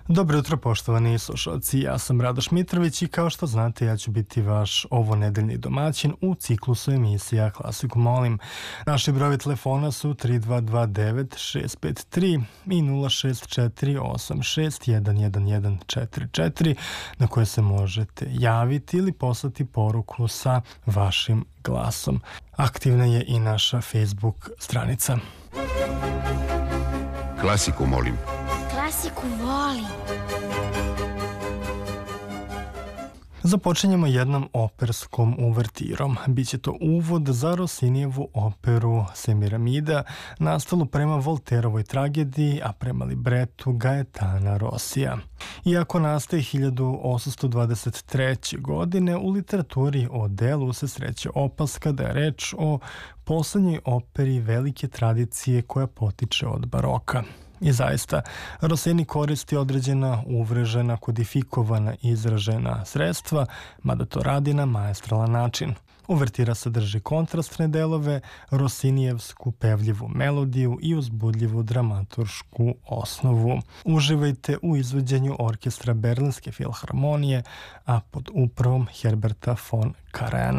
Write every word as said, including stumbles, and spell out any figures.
Dobro jutro, poštovani slušalci, ja sam Radoš Mitrović i kao što znate ja ću biti vaš ovonedeljni domaćin u ciklusu emisija Klasiku molim. Naši brojevi telefona su tri dva dva devet šest pet tri i nula šest četiri osam šest jedan jedan jedan četiri četiri na koje se možete javiti ili poslati poruku sa vašim glasom. Aktivna je i naša Facebook stranica. Klasiku molim. Klasiku volim. Započinjemo jednom operskom uvertirom. Biće to uvod za Rossinijevu operu Semiramida, nastalu prema Volterovoj tragediji, a prema libretu Gaetana Rossija. Iako nastaje hiljadu osamsto dvadeset treće. godine, u literaturi o delu se sreće opaska da je reč o poslednjoj operi velike tradicije koja potiče od baroka. I zaista, Rossini koristi određena, uvrežena, kodifikovana i izražena sredstva, mada to radi na maestralan način. Uvertira sadrži kontrastne delove, Rossinijevsku pevljivu melodiju i uzbudljivu dramaturšku osnovu. Uživajte u izvođenju orkestra Berlinske filharmonije, a pod upravom Herberta von Karajansa.